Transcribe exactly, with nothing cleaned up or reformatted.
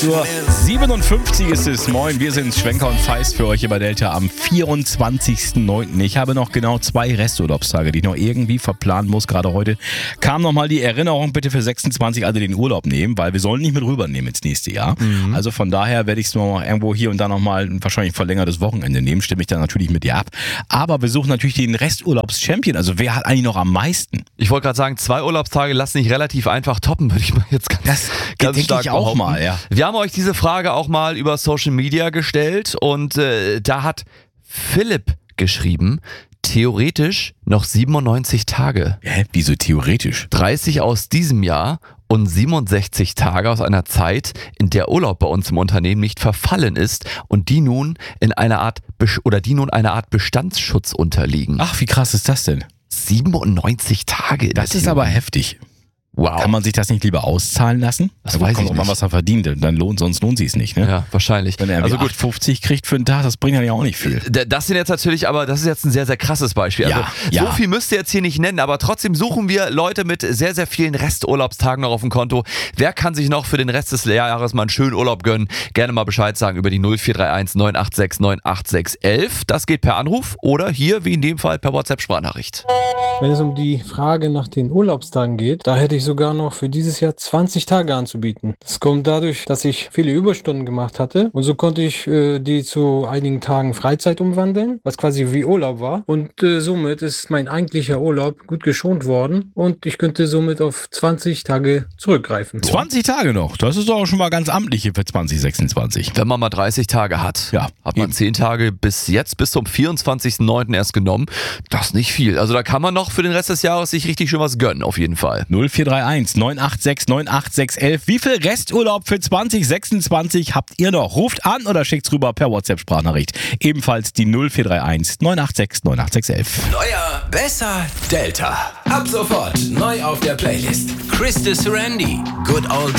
Uhr siebenundfünfzig ist es. Moin, wir sind Schwenker und Feist für euch hier bei Delta am vierundzwanzigsten neunten Ich habe noch genau zwei Resturlaubstage, die ich noch irgendwie verplanen muss. Gerade heute kam nochmal die Erinnerung, bitte für sechsundzwanzig alle den Urlaub nehmen, weil wir sollen nicht mit rübernehmen ins nächste Jahr. Mhm. Also von daher werde ich es noch irgendwo hier und da nochmal wahrscheinlich ein verlängertes Wochenende nehmen. Stimme ich dann natürlich mit dir ab. Aber wir suchen natürlich den Resturlaubs-Champion. Also wer hat eigentlich noch am meisten? Ich wollte gerade sagen, zwei Urlaubstage lassen sich relativ einfach toppen, würde ich mal jetzt ganz, das ganz denke stark ich auch behaupten. mal, ja. Wir haben euch diese Frage auch mal über Social Media gestellt und äh, da hat Philipp geschrieben, theoretisch noch siebenundneunzig Tage. Hä, wieso theoretisch? dreißig aus diesem Jahr und siebenundsechzig Tage aus einer Zeit, in der Urlaub bei uns im Unternehmen nicht verfallen ist und die nun in einer Art oder die nun einer Art Bestandsschutz unterliegen. Ach, wie krass ist das denn? siebenundneunzig Tage. Das ist aber heftig. Wow. Kann man sich das nicht lieber auszahlen lassen? Das also weiß kommt ich drauf an, nicht. was er verdient, dann lohnt, sonst lohnt sich es nicht, ne? Ja, wahrscheinlich. Wenn er also gut, acht fünfzig kriegt für einen Tag, das bringt ja auch nicht viel. Das sind jetzt natürlich, aber das ist jetzt ein sehr, sehr krasses Beispiel. Also Ja, so ja. viel müsst ihr jetzt hier nicht nennen, aber trotzdem suchen wir Leute mit sehr, sehr vielen Resturlaubstagen noch auf dem Konto. Wer kann sich noch für den Rest des Jahres mal einen schönen Urlaub gönnen? Gerne mal Bescheid sagen über die null vier drei eins neun acht sechs neun acht sechs elf. Das geht per Anruf oder hier, wie in dem Fall, per WhatsApp-Sprachnachricht. Wenn es um die Frage nach den Urlaubstagen geht, da hätte ich sogar noch für dieses Jahr zwanzig Tage anzubieten. Das kommt dadurch, dass ich viele Überstunden gemacht hatte und so konnte ich äh, die zu einigen Tagen Freizeit umwandeln, was quasi wie Urlaub war und äh, somit ist mein eigentlicher Urlaub gut geschont worden und ich könnte somit auf zwanzig Tage zurückgreifen. zwanzig Tage noch, das ist doch schon mal ganz amtlich hier für zwanzig sechsundzwanzig. Wenn man mal dreißig Tage hat, Ja, hat man eben. zehn Tage bis jetzt, bis zum vierundzwanzigsten neunten erst genommen. Das ist nicht viel. Also da kann man noch für den Rest des Jahres sich richtig schön was gönnen, auf jeden Fall. null vier drei eins neun acht sechs neun acht sechs elf. Wie viel Resturlaub für zwanzig sechsundzwanzig habt ihr noch? Ruft an oder schickt's rüber per WhatsApp-Sprachnachricht. Ebenfalls die null vier drei eins neun acht sechs neun acht sechs elf. Neuer, besser, Delta. Ab sofort neu auf der Playlist. Christus Randy, Good Old